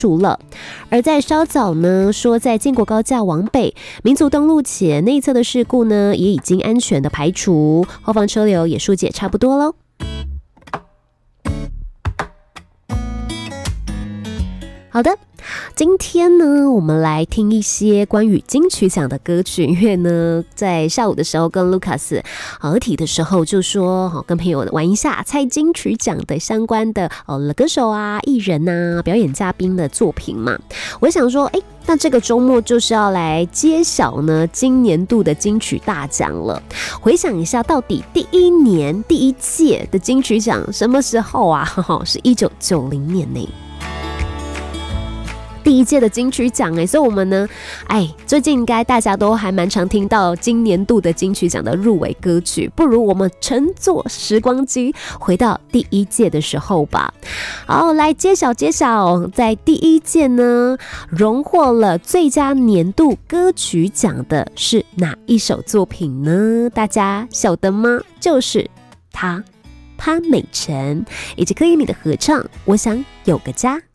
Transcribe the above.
除了。而在稍早呢，说在建国高架往北民族东路前内侧的事故呢，也已经安全的排除，后方车流也疏解差不多咯。好的，今天呢，我们来听一些关于金曲奖的歌曲，因为呢，在下午的时候跟 Lucas 合体的时候就说，跟朋友玩一下猜金曲奖的相关的歌手啊、艺人啊、表演嘉宾的作品嘛。我想说，那这个周末就是要来揭晓呢今年度的金曲大奖了。回想一下，到底第一届的金曲奖什么时候啊？是1990年呢。第一届的金曲奖所以我们呢，最近应该大家都还蛮常听到今年度的金曲奖的入围歌曲，不如我们乘坐时光机回到第一届的时候吧。好，来揭晓，在第一届呢，荣获了最佳年度歌曲奖的是哪一首作品呢？大家晓得吗？就是他，潘美辰以及柯以敏的合唱《我想有个家》。